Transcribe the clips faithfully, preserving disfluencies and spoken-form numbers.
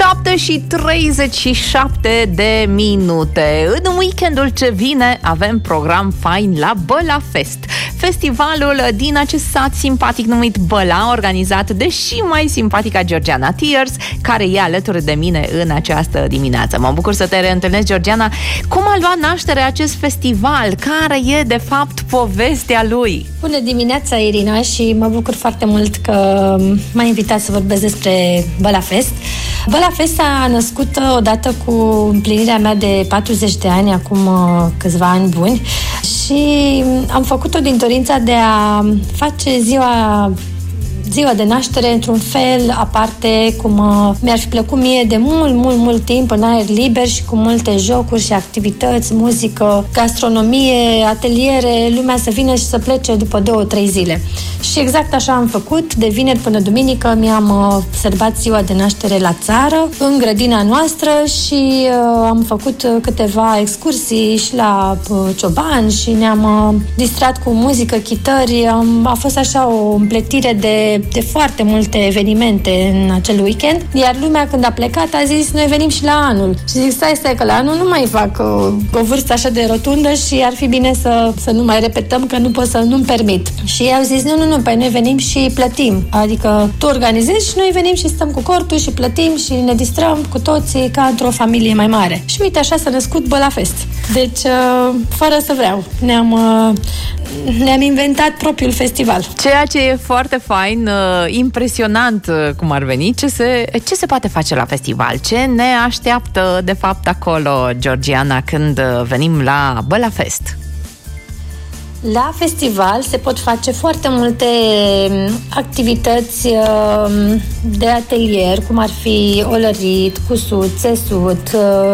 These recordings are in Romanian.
șapte și treizeci și șapte de minute. În weekendul ce vine avem program fain la Băla Fest, festivalul din acest sat simpatic numit Băla, organizat de și mai simpatica Georgiana Tears, care e alături de mine în această dimineață. Mă bucur să te reîntâlnesc, Georgiana. Cum a luat naștere acest festival? Care e, de fapt, povestea lui? Bună dimineața, Irina, și mă bucur foarte mult că m-ai invitat să vorbesc despre Băla Fest. Băla Fest s-a născut odată cu împlinirea mea de patruzeci de ani, acum câțiva ani buni, și am făcut-o din dorința de a face ziua ziua de naștere într-un fel aparte, cum uh, mi-ar fi plăcut mie de mult, mult, mult timp, în aer liber și cu multe jocuri și activități, muzică, gastronomie, ateliere, lumea să vină și să plece după două, trei zile. Și exact așa am făcut. De vineri până duminică mi-am uh, sărbat ziua de naștere la țară, în grădina noastră, și uh, am făcut uh, câteva excursii și la uh, cioban și ne-am uh, distrat cu muzică, chitări. Um, a fost așa o împletire de de foarte multe evenimente în acel weekend, iar lumea, când a plecat, a zis: noi venim și la anul. Și zic: stai, stai, că la anul nu mai fac o, o vârstă așa de rotundă și ar fi bine să, să nu mai repetăm, că nu pot să nu-mi permit. Și ei au zis: nu, nu, nu, păi noi venim și plătim. Adică tu organizezi și noi venim și stăm cu cortul și plătim și ne distrăm cu toții ca într-o familie mai mare. Și uite, așa s-a născut Băla Fest. Deci, fără să vreau, ne-am, ne-am inventat propriul festival. Ceea ce e foarte fain, impresionant cum ar veni. Ce se, ce se poate face la festival? Ce ne așteaptă de fapt acolo, Georgiana, când venim la Băla Fest? La festival se pot face foarte multe activități de atelier, cum ar fi olărit, cusut, țesut,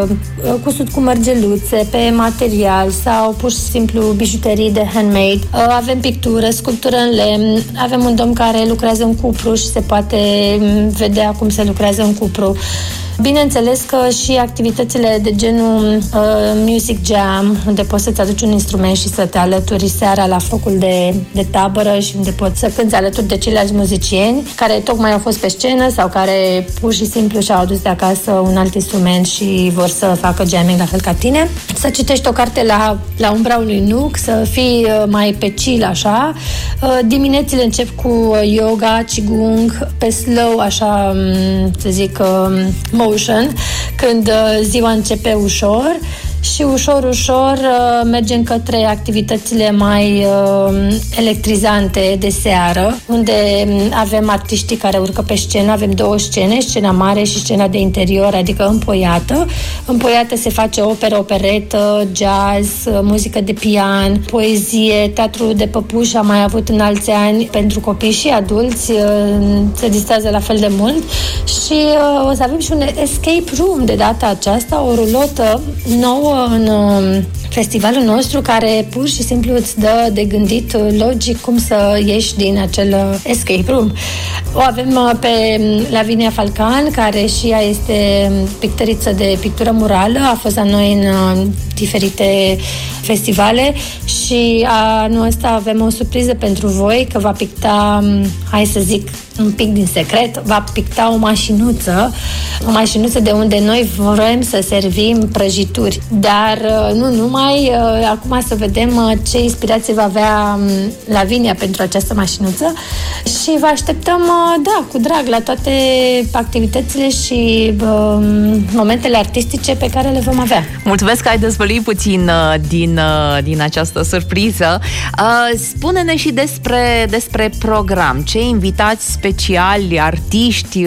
cusut cu mărgeluțe pe material sau pur și simplu bijuterii de handmade. Avem pictură, sculptură în lemn, avem un domn care lucrează în cupru și se poate vedea cum se lucrează în cupru. Bineînțeles că și activitățile de genul uh, music jam, unde poți să-ți aduci un instrument și să te alături seara la focul de, de tabără și unde poți să cânți alături de ceilalți muzicieni care tocmai au fost pe scenă sau care pur și simplu și-au adus de acasă un alt instrument și vor să facă jamming la fel ca tine. Să citești o carte la, la umbra unui nuc, să fii uh, mai pe chill așa. Uh, diminețile încep cu yoga, qigong, pe slow, așa, să zic, uh, motion, când ziua începe ușor și ușor, ușor mergem către activitățile mai uh, electrizante de seară, unde avem artiștii care urcă pe scenă. Avem două scene, scena mare și scena de interior, adică împoiată. Împoiată se face operă, operetă, jazz, muzică de pian, poezie, teatru de păpuși am mai avut în alți ani pentru copii și adulți, uh, se distrează la fel de mult. Și uh, o să avem și un escape room de data aceasta, o rulotă nouă în festivalul nostru, care pur și simplu îți dă de gândit logic cum să ieși din acel escape room. O avem pe Lavinia Falcan, care și ea este pictăriță de pictură murală, a fost la noi în diferite festivale și anul ăsta avem o surpriză pentru voi, că va picta, hai să zic un pic din secret, va picta o mașinuță, o mașinuță de unde noi vrem să servim prăjituri. Dar nu numai, acum să vedem ce inspirație va avea Lavinia pentru această mașinuță și vă așteptăm, da, cu drag la toate activitățile și um, momentele artistice pe care le vom avea. Mulțumesc că ai dezvăluit puțin uh, din, uh, din această surpriză. Uh, spune-ne și despre, despre program. Ce invitați speciali, artiști uh,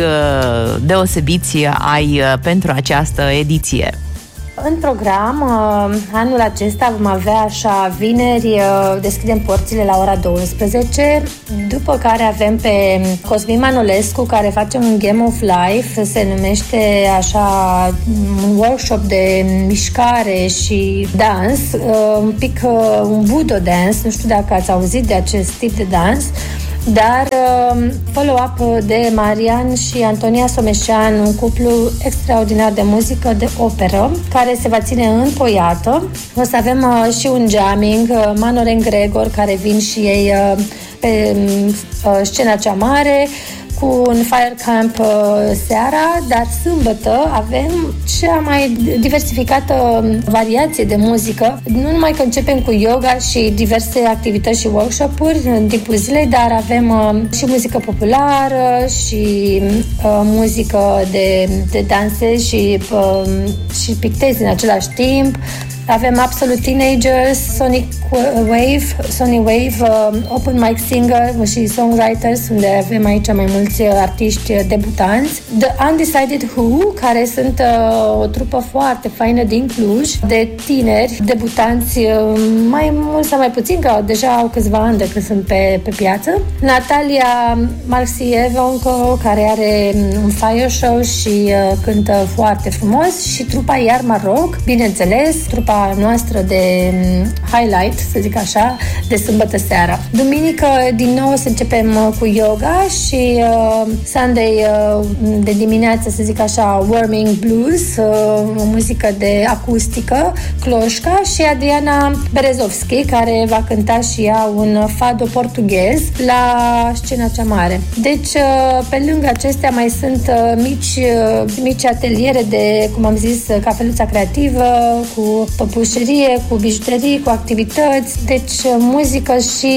deosebiți ai uh, pentru această ediție? În program, anul acesta vom avea așa, vineri deschidem porțile la ora douăsprezece, după care avem pe Cosmin Manolescu, care face un Game of Life, se numește așa un workshop de mișcare și dans, un pic un budo dance, nu știu dacă ați auzit de acest tip de dans. Dar follow-up de Marian și Antonia Someșan, un cuplu extraordinar de muzică de operă, care se va ține în Poiată. O să avem și un jamming, Manoren Gregor, care vin și ei pe scena cea mare, cu un fire camp seara, dar sâmbătă avem cea mai diversificată variație de muzică. Nu numai că începem cu yoga și diverse activități și workshop-uri în timpul zilei, dar avem și muzică populară și uh, muzică de, de danse și, uh, și pictezi în același timp. Avem Absolute Teenagers, Sonic Wave, Sonic Wave, uh, Open Mic Singer și Songwriters, unde avem aici mai mulți artiști debutanți. The Undecided Who, care sunt uh, o trupă foarte faină din Cluj, de tineri debutanți, uh, mai mult sau mai puțin, că deja au câțiva ani de când sunt pe, pe piață. Natalia Marxievonco, care are un fire show și uh, cântă foarte frumos, și trupa Iarma Rock, bineînțeles, trupa noastră de highlight, să zic așa, de sâmbătă seara. Duminică, din nou, să începem cu yoga și uh, Sunday uh, de dimineață, să zic așa, Warming Blues, uh, o muzică de acustică, cloșca, și Adriana Berezovski, care va cânta și ea un fado portughez la scena cea mare. Deci, uh, pe lângă acestea mai sunt uh, mici, uh, mici ateliere de, cum am zis, cafeluța creativă, cu păpușerie, cu bijuterii, cu activități, deci muzică și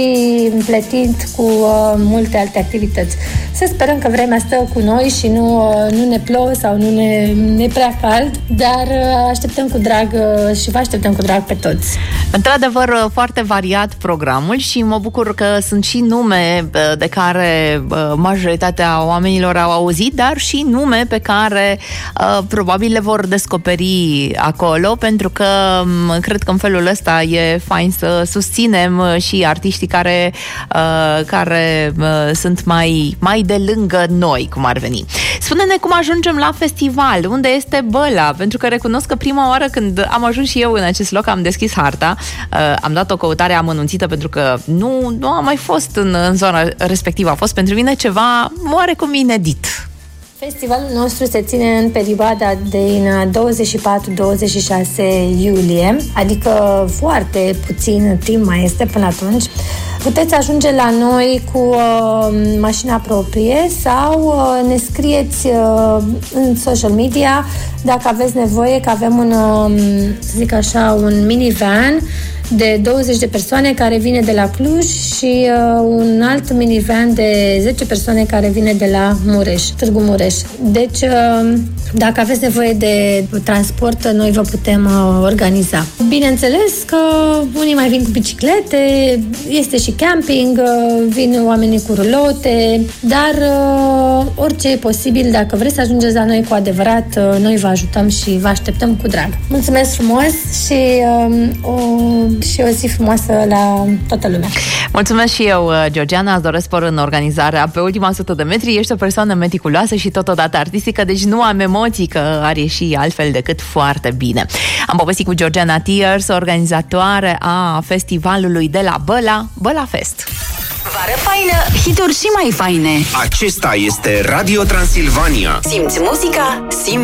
plătit cu uh, multe alte activități. Să sperăm că vremea stă cu noi și nu, uh, nu ne plouă sau nu ne, ne prea cald, dar uh, așteptăm cu drag uh, și vă așteptăm cu drag pe toți. Într-adevăr, foarte variat programul și mă bucur că sunt și nume de care uh, majoritatea oamenilor au auzit, dar și nume pe care uh, probabil le vor descoperi acolo, pentru că cred că în felul ăsta e fain să susținem și artiștii care, uh, care uh, sunt mai, mai de lângă noi, cum ar veni. Spune-ne cum ajungem la festival, unde este Băla, pentru că recunosc că prima oară când am ajuns și eu în acest loc, am deschis harta, uh, am dat o căutare amănunțită pentru că nu, nu am mai fost în, în zona respectivă. A fost pentru mine ceva oarecum inedit. Festivalul nostru se ține în perioada din douăzeci și patru douăzeci și șase iulie, adică foarte puțin timp mai este până atunci. Puteți ajunge la noi cu uh, mașina proprie sau uh, ne scrieți uh, în social media dacă aveți nevoie, că avem un, uh, să zic așa, un minivan de douăzeci de persoane care vine de la Cluj și uh, un alt minivan de zece persoane care vine de la Mureș, Târgu Mureș. Deci, uh, dacă aveți nevoie de transport, noi vă putem uh, organiza. Bineînțeles că unii mai vin cu biciclete, este și camping, uh, vin oamenii cu rulote, dar uh, orice e posibil, dacă vreți să ajungeți la noi cu adevărat, uh, noi vă ajutăm și vă așteptăm cu drag. Mulțumesc frumos și uh, o și o zi frumoasă la toată lumea. Mulțumesc și eu, Georgiana, îți doresc spor în organizarea pe ultima sută de metri. Ești o persoană meticuloasă și totodată artistică, deci nu am emoții că ar ieși altfel decât foarte bine. Am povestit cu Georgiana Tears, organizatoare a festivalului de la Băla, Băla Fest. Vară faină, hituri și mai faine. Acesta este Radio Transilvania. Simți muzica, simți